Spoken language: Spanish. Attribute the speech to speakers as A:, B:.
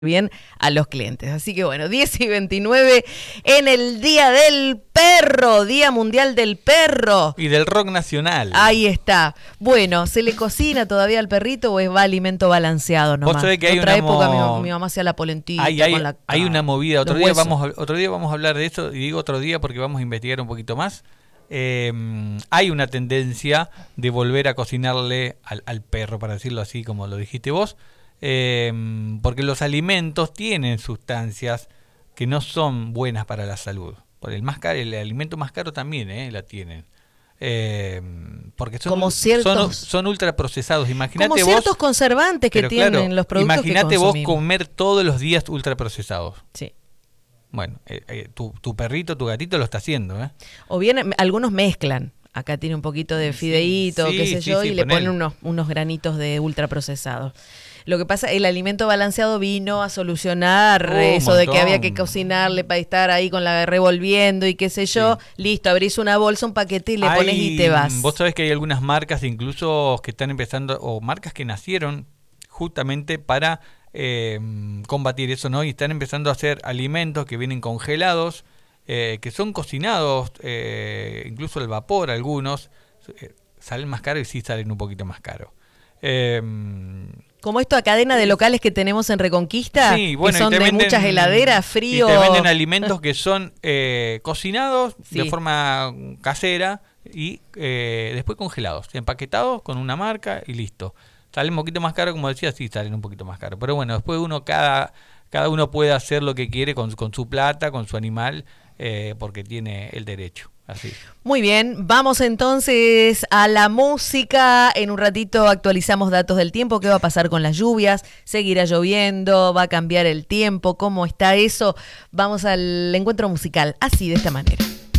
A: bien a los clientes. Así que bueno, 10:29 en el Día del Perro, Día Mundial del Perro.
B: Y del rock nacional.
A: Ahí está. Bueno, ¿se le cocina todavía al perrito o es va alimento balanceado nomás?
B: Vos sabés que
A: en
B: hay
A: otra
B: una
A: época mi mamá hacía la polentita con la
B: hay una movida. Otro
A: los
B: día,
A: huesos.
B: otro día vamos a hablar de eso, y digo otro día porque vamos a investigar un poquito más. Hay una tendencia de volver a cocinarle al perro, para decirlo así como lo dijiste vos. Porque los alimentos tienen sustancias que no son buenas para la salud. Por el alimento más caro también la tienen. Porque son ultraprocesados. Imagínate
A: como ciertos conservantes que tienen los productos que consumimos.
B: Imagínate vos comer todos los días ultraprocesados.
A: Sí.
B: Bueno, tu perrito, tu gatito lo está haciendo.
A: O bien algunos mezclan. Acá tiene un poquito de fideíto, qué sé yo, y le ponen unos granitos de ultraprocesados. Lo que pasa, el alimento balanceado vino a solucionar eso de que había que cocinarle para estar ahí con la revolviendo y qué sé yo. Sí. Listo, abrís una bolsa, un paquete y le pones y te vas.
B: Vos sabés que hay algunas marcas incluso que están empezando, o marcas que nacieron justamente para combatir eso, ¿no? Y están empezando a hacer alimentos que vienen congelados, que son cocinados, incluso al vapor algunos, salen más caros y sí salen un poquito más caros.
A: Como esto a cadena de locales que tenemos en Reconquista, sí, bueno, que son de muchas heladeras, frío.
B: Y te venden alimentos que son cocinados de forma casera y después congelados, empaquetados con una marca y listo. Salen un poquito más caro, como decía, sí, salen un poquito más caro. Pero bueno, después cada uno puede hacer lo que quiere con su plata, con su animal, porque tiene el derecho. Así.
A: Muy bien, vamos entonces a la música. En un ratito actualizamos datos del tiempo, qué va a pasar con las lluvias, seguirá lloviendo, va a cambiar el tiempo, cómo está eso. Vamos al encuentro musical, así, de esta manera.